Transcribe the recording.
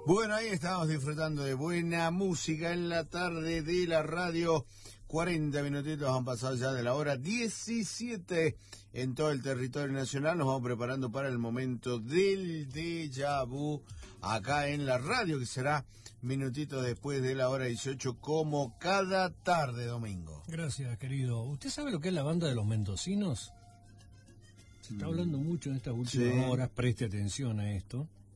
Bueno, ahí estamos disfrutando de buena música en la tarde de la radio. 40 minutitos han pasado ya de la hora 17 en todo el territorio nacional. Nos vamos preparando para el momento del déjà vu acá en la radio, que será minutitos después de la hora 18, como cada tarde, Domingo. Gracias, querido. ¿Usted sabe lo que es la banda de los mendocinos? Se está hablando mucho en estas últimas horas, preste atención a esto.